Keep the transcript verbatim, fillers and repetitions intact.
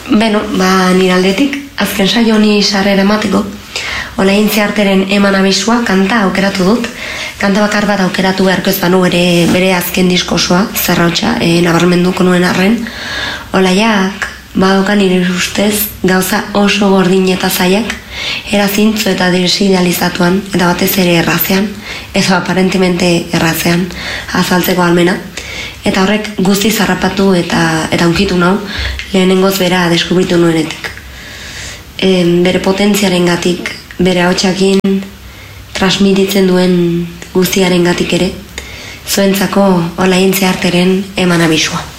Beno, ba, nire aldetik, azken saio honi sarrera emateko, hola intziarteren eman abisua kanta aukeratu dut. Kanta bakar bat aukeratu beharko ez banu ere bere azken diskosoa, zerrautxa, e, nabarmenduko nuen arren. Olaiak, badokan nire ustez, gauza oso gordin eta zaiak, era zintzu eta desidealizatuan, eta batez ere errazean, edo aparentemente errazean, azaltzeko almena. Eta horrek guzti zarrapatu eta, eta unkitu nau, lehenengoz bera deskubritu nuenetik. E, bere potentziaren gatik, bere hautsakin transmititzen duen guztiaren gatik ere, zuentzako olaintze arteren eman abisua.